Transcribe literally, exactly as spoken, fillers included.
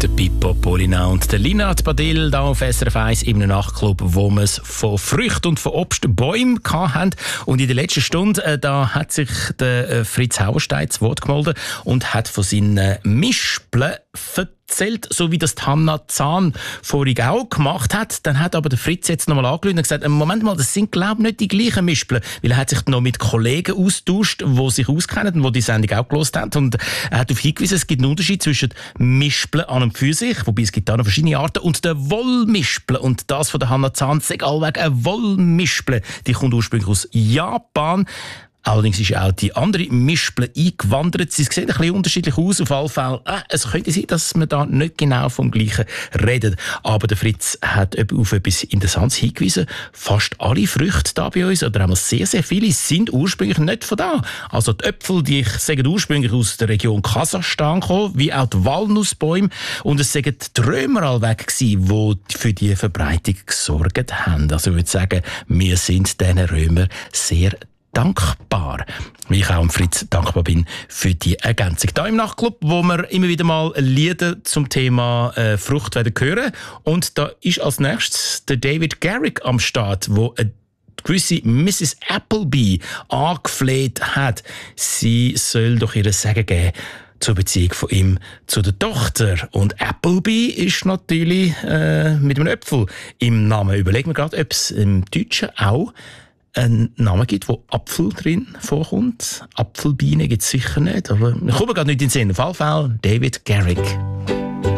der Pippo Polina und der Linard Badil hier auf S R F eins im Nachtclub, wo wir es von Früchten und von Obstbäumen hatten. Und in der letzten Stunde äh, da hat sich der äh, Fritz Hauerstein zu Wort gemeldet und hat von seinen Mispeln erzählt, so wie das die Hanna Zahn vorhin auch gemacht hat. Dann hat aber der Fritz jetzt nochmal angerufen und gesagt, Moment mal, das sind glaube ich nicht die gleichen Mispeln, weil er hat sich noch mit Kollegen austauscht, die sich auskennen und die die Sendung auch gehört haben. Und er hat darauf hingewiesen, es gibt einen Unterschied zwischen Mispeln an und für sich, wobei es gibt auch noch verschiedene Arten, und der Wollmispeln. Und das von der Hanna Zahn, sag allweg eine Wollmispel, die kommt ursprünglich aus Japan. Allerdings ist auch die andere Mispel eingewandert. Sie sehen ein bisschen unterschiedlich aus. Auf alle Fälle, äh, es könnte sein, dass wir da nicht genau vom Gleichen reden. Aber der Fritz hat auf etwas Interessantes hingewiesen. Fast alle Früchte da bei uns, oder einmal sehr, sehr viele, sind ursprünglich nicht von da. Also die Äpfel, die ich sage, ursprünglich aus der Region Kasachstan gekommen, wie auch die Walnussbäume. Und es sind die Römer allweg gewesen, die für die Verbreitung gesorgt haben. Also ich würde sagen, wir sind diesen Römern sehr dankbar. Wie ich auch dem Fritz dankbar bin für die Ergänzung. Hier im Nachtclub, wo wir immer wieder mal Lieder zum Thema äh, Frucht werden hören. Und da ist als nächstes der David Garrick am Start, wo eine gewisse Missus Appleby angefleht hat, sie soll doch ihr Sagen geben zur Beziehung von ihm zu der Tochter. Und Appleby ist natürlich äh, mit einem Äpfel im Namen. Überlegen wir gerade, ob es im Deutschen auch einen Namen gibt, wo Apfel drin vorkommt. Apfelbeine gibt es sicher nicht, aber ich komme gerade nicht in den Sinn. Auf jeden Fall David Garrick.